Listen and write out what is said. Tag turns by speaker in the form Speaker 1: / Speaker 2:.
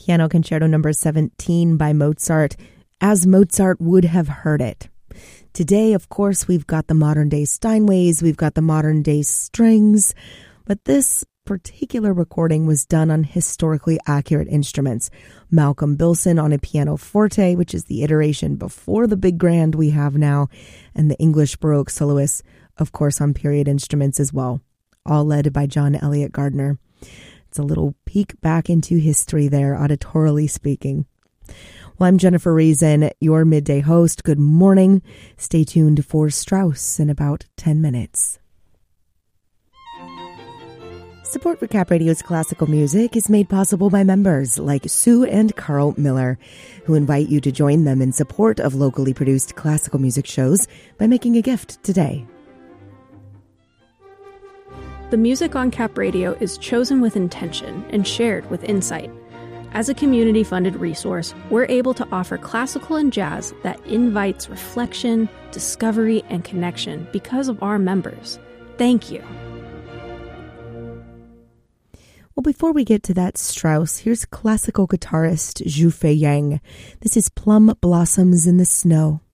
Speaker 1: Piano Concerto number 17 by Mozart, as Mozart would have heard it. Today, of course, we've got the modern-day Steinways, we've got the modern-day strings, but this particular recording was done on historically accurate instruments. Malcolm Bilson on a pianoforte, which is the iteration before the big grand we have now, and the English Baroque soloists, of course, on period instruments as well, all led by John Elliott Gardner. It's a little peek back into history there, auditorily speaking. Well, I'm Jennifer Reason, your midday host. Good morning. Stay tuned for Strauss in about 10 minutes. Support for Cap Radio's classical music is made possible by members like Sue and Carl Miller, who invite you to join them in support of locally produced classical music shows by making a gift today.
Speaker 2: The music on Cap Radio is chosen with intention and shared with insight. As a community-funded resource, we're able to offer classical and jazz that invites reflection, discovery, and connection because of our members. Thank you.
Speaker 1: Well, before we get to that Strauss, here's classical guitarist Zhu Feiyang. This is Plum Blossoms in the Snow.